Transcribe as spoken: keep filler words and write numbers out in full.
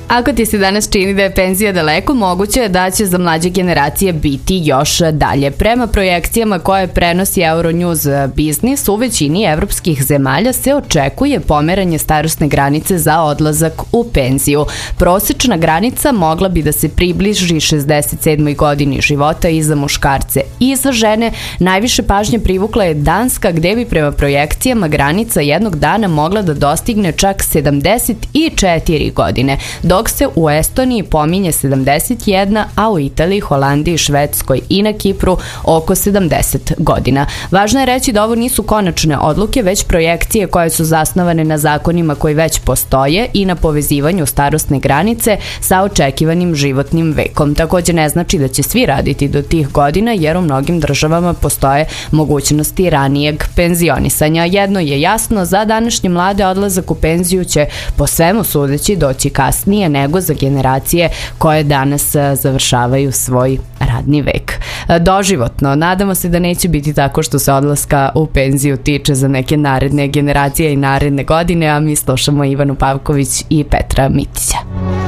Ako ti se danas čini da je penzija daleko, moguće je da će za mlađe generacije biti još dalje. Prema projekcijama koje prenosi Euronews Business, u većini evropskih zemalja se očekuje pomeranje starosne granice za odlazak u penziju. Prosečna granica mogla bi da se približi šezdeset sedmoj godini života i za muškarce i za žene. Najviše pažnje privukla je Danska, gde bi prema projekcijama granica jednog dana mogla da dostigne čak sedamdeset četiri godine, dok se u Estoniji pominje sedamdeset jedna, a u Italiji, Holandiji, Švedskoj i na Kipru oko sedamdeset godina. Važno je reći da ovo nisu konačne odluke, već projekcije koje su zasnovane na zakonima koji već postoje i na povezivanju starosne granice sa očekivanim životnim vekom. Takođe ne znači da će svi raditi do tih godina, jer u mnogim državama postoje mogućnosti ranijeg penzionisanja. Jedno je jasno, za današnje mlade odlazak u penziju će po svemu sudeći doći kasnije nego za generacije koje danas završavaju svoj radni vek. Doživotno, nadamo se da neće biti tako što se odlaska u penziju tiče za neke naredne generacije i naredne godine, a mi slušamo Ivanu Pavković i Petra Mitića.